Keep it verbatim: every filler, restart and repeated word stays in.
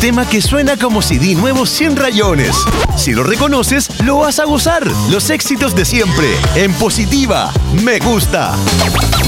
tema que suena como C D nuevo sin rayones. Si lo reconoces, lo vas a gozar. Los éxitos de siempre, en Positiva, me gusta.